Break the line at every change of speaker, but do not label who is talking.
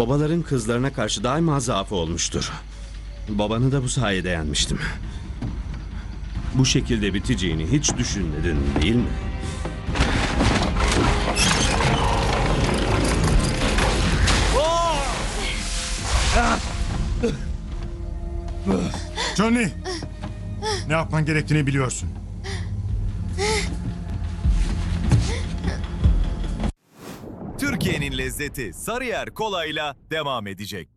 Babaların kızlarına karşı daima zaafı olmuştur. Babanı da bu sayede yenmiştim. Bu şekilde biteceğini hiç düşünmedin, değil mi?
Johnny! Ne yapman gerektiğini biliyorsun.
Türkiye'nin lezzeti Sarıyer Kolay'la devam edecek.